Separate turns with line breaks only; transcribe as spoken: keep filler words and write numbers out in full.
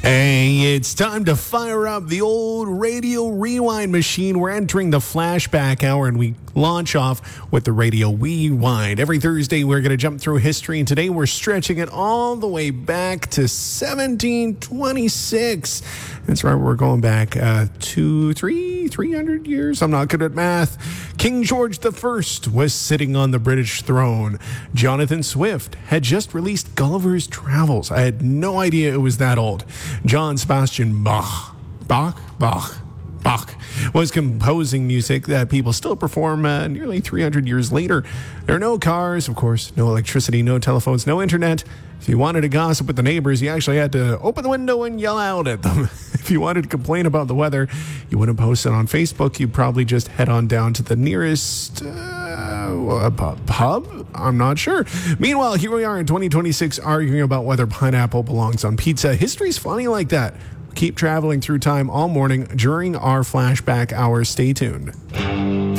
Hey, it's time to fire up the old radio rewind machine. We're entering the flashback hour, and we launch off with the radio rewind. Every Thursday, we're going to jump through history, and today we're stretching it all the way back to seventeen twenty-six. That's right, we're going back uh, two, three, three hundred years. I'm not good at math. King George the First was sitting on the British throne. Jonathan Swift had just released Gulliver's Travels. I had no idea it was that old. John Sebastian Bach, Bach, Bach, Bach was composing music that people still perform uh, nearly three hundred years later. There are no cars, of course, no electricity, no telephones, no internet. If you wanted to gossip with the neighbors, you actually had to open the window and yell out at them. If you wanted to complain about the weather, you wouldn't post it on Facebook. You'd probably just head on down to the nearest uh, pub. I'm not sure. Meanwhile, here we are in twenty twenty-six arguing about whether pineapple belongs on pizza. History's funny like that. Keep traveling through time all morning during our flashback hour. Stay tuned.